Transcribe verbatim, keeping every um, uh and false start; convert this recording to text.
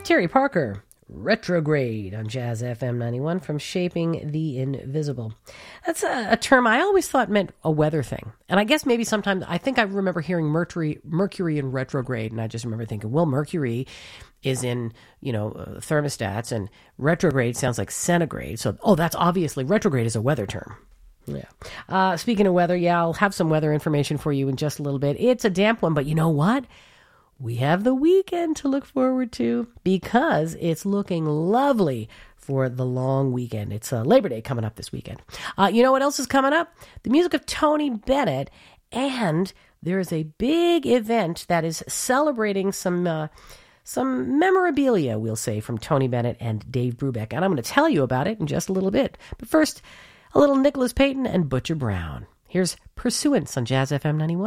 Terry Parker, Retrograde on Jazz F M ninety-one from Shaping the Invisible. That's a, a term I always thought meant a weather thing. And I guess maybe sometimes, I think I remember hearing Mercury, Mercury in retrograde, and I just remember thinking, well, Mercury is in, you know, uh, thermostats, and retrograde sounds like centigrade. So, oh, that's obviously, retrograde is a weather term. Yeah. Uh, speaking of weather, yeah, I'll have some weather information for you in just a little bit. It's a damp one, but you know what? We have the weekend to look forward to because it's looking lovely for the long weekend. It's uh, Labor Day coming up this weekend. Uh, you know what else is coming up? The music of Tony Bennett, and there is a big event that is celebrating some uh, some memorabilia, we'll say, from Tony Bennett and Dave Brubeck, and I'm going to tell you about it in just a little bit. But first, a little Nicholas Payton and Butcher Brown. Here's Pursuance on Jazz F M ninety-one.